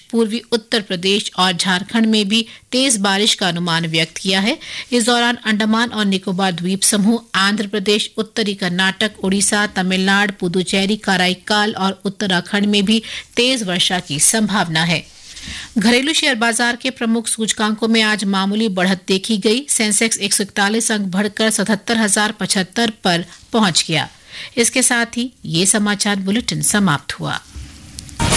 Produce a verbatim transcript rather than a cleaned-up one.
पूर्वी उत्तर प्रदेश और झारखंड में भी तेज बारिश का अनुमान व्यक्त किया है। इस दौरान अंडमान और निकोबार द्वीप समूह, आंध्र प्रदेश, उत्तरी कर्नाटक, उड़ीसा, तमिलनाडु, पुदुचेरी, कराईकाल और उत्तराखंड में भी तेज वर्षा की संभावना है। घरेलू शेयर बाजार के प्रमुख सूचकांकों में आज मामूली बढ़त देखी गई। सेंसेक्स एक सौ इकतालीस अंक बढ़कर सतहत्तर हजार पचहत्तर पर पहुंच गया। इसके साथ ही ये समाचार बुलेटिन समाप्त हुआ।